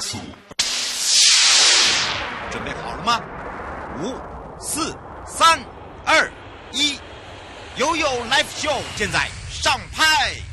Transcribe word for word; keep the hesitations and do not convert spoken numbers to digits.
起。 准备好了吗？五、四、三、二、一，悠悠 Live Show 现在上拍。